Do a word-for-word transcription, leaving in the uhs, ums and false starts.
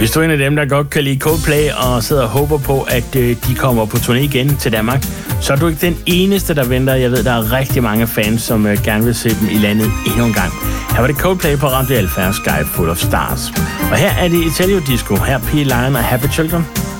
Hvis du er en af dem, der godt kan lide Coldplay og sidder og håber på, at øh, de kommer på turné igen til Danmark, så er du ikke den eneste, der venter. Jeg ved, der er rigtig mange fans, som øh, gerne vil se dem i landet endnu en gang. Her var det Coldplay på Radio Alfa, Sky Full of Stars. Og her er det Italio Disco. Her er P. Lion og Happy Children.